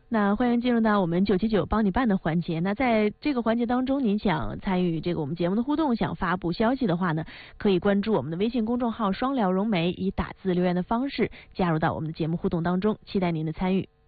那欢迎进入到我们979帮你办的环节。那在这个环节当中，您想参与这个我们节目的互动，想发布消息的话呢，可以关注我们的微信公众号双聊融媒，以打字留言的方式加入到我们的节目互动当中，期待您的参与。